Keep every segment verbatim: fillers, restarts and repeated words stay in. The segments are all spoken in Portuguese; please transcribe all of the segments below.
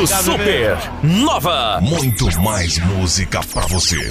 Rádio Super Nova. Muito mais música pra você.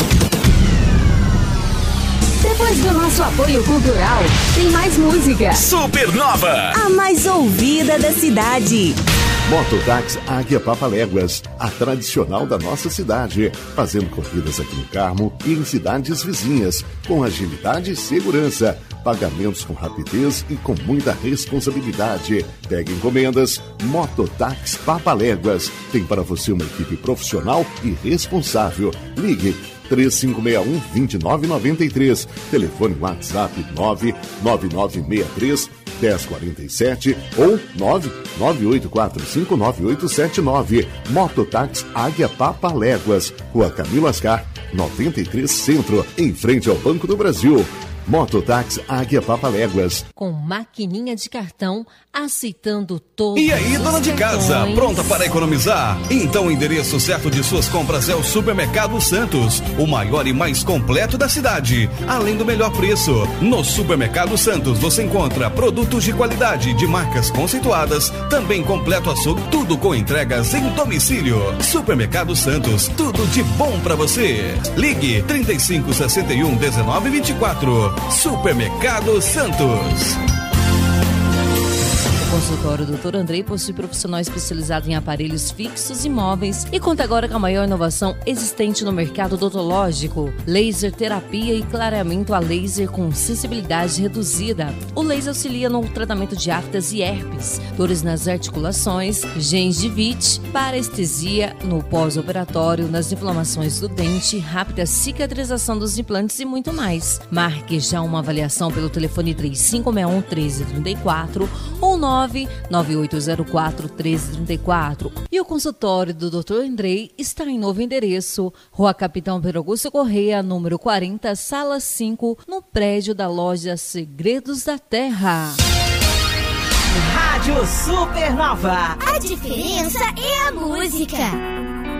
Depois do nosso apoio cultural, tem mais música. Supernova, a mais ouvida da cidade. Mototáxi Águia Papaléguas, a tradicional da nossa cidade, fazendo corridas aqui no Carmo e em cidades vizinhas, com agilidade e segurança, pagamentos com rapidez e com muita responsabilidade. Pegue encomendas, Mototáxi Papaléguas, tem para você uma equipe profissional e responsável. Ligue três cinco seis um, dois nove nove três, telefone WhatsApp nove nove nove seis três um zero quatro sete ou nove nove oito quatro cinco nove oito sete nove. Mototáxi Águia Papaléguas, Rua Camilo Ascar, noventa e três Centro, em frente ao Banco do Brasil. Mototáxi Águia Papaléguas. Com maquininha de cartão, aceitando todos. E aí, dona de casa, cartões. Pronta para economizar? Então o endereço certo de suas compras é o Supermercado Santos, o maior e mais completo da cidade, além do melhor preço. No Supermercado Santos você encontra produtos de qualidade, de marcas conceituadas, também completo açougue, tudo com entregas em domicílio. Supermercado Santos, tudo de bom para você. Ligue trinta e cinco, sessenta e um, dezenove, vinte e quatro. Supermercado Santos. O consultório doutor Andrei possui profissional especializado em aparelhos fixos e móveis e conta agora com a maior inovação existente no mercado odontológico: laser terapia e clareamento a laser com sensibilidade reduzida. O laser auxilia no tratamento de aftas e herpes, dores nas articulações, gengivite, parestesia no pós-operatório, nas inflamações do dente, rápida cicatrização dos implantes e muito mais. Marque já uma avaliação pelo telefone três cinco seis um, três três quatro ou nove nove oito zero quatro, três três quatro. E o consultório do doutor Andrei está em novo endereço, Rua Capitão Pedro Augusto Correia, número quarenta, sala cinco, no prédio da loja Segredos da Terra. Rádio Supernova. A diferença é a música.